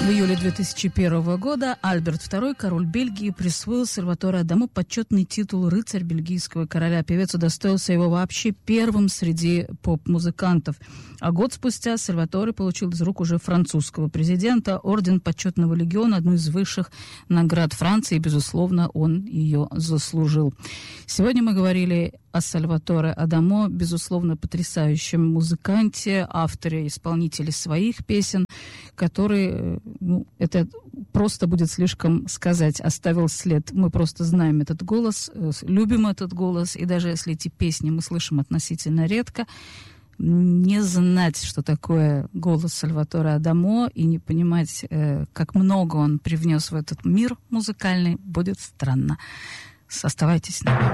В июле 2001 года Альберт II, король Бельгии, присвоил Сальваторе Адамо почетный титул «Рыцарь бельгийского короля». Певец удостоился его вообще первым среди поп-музыкантов. А год спустя Сальваторе получил из рук уже французского президента орден Почетного легиона, одну из высших наград Франции, и, безусловно, он ее заслужил. Сегодня мы говорили о Сальваторе Адамо, безусловно, потрясающем музыканте, авторе, исполнителе своих песен, который, это просто будет слишком сказать, оставил след. Мы просто знаем этот голос, любим этот голос, и даже если эти песни мы слышим относительно редко, не знать, что такое голос Сальваторе Адамо, и не понимать, как много он привнес в этот мир музыкальный, будет странно. Оставайтесь с нами.